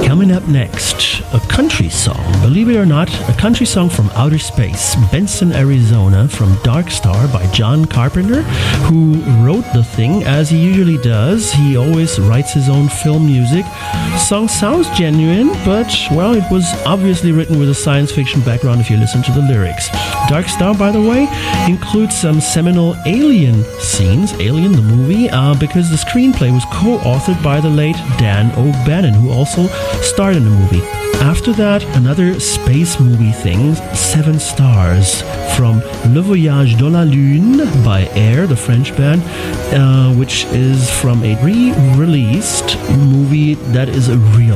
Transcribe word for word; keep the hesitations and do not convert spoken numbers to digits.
Coming up next, a country song. Believe it or not, a country song from outer space. Benson, Arizona, from Dark Star by John Carpenter, who wrote the thing as he usually does. He always writes his own film music. Song sounds genuine, but, well, it was obviously written with a science fiction background if you listen to the lyrics. Dark Star, by the way, includes some seminal Alien scenes, Alien the movie, uh, because the screenplay was co-authored by the late Dan O'Bannon, who also starred in the movie. After that, another space movie thing, Seven Stars, from Le Voyage dans la Lune by Air, the French band, uh, which is from a re-released movie that is a real